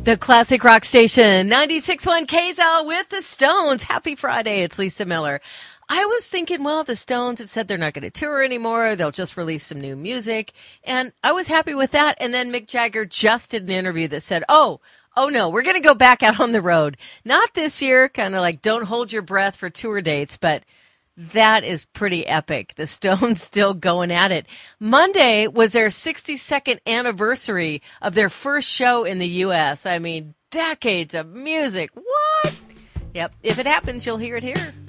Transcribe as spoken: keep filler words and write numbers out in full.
The classic rock station, ninety-six point one K S L with the Stones. Happy Friday. It's Lisa Miller. I was thinking, well, the Stones have said they're not going to tour anymore. They'll just release some new music. And I was happy with that. And then Mick Jagger just did an interview that said, oh, oh no, we're going to go back out on the road. Not this year, kind of like don't hold your breath for tour dates, but that is pretty epic. The Stones still going at it. Monday was their sixty-second anniversary of their first show in the U S. I mean, decades of music. What? Yep. If it happens, you'll hear it here.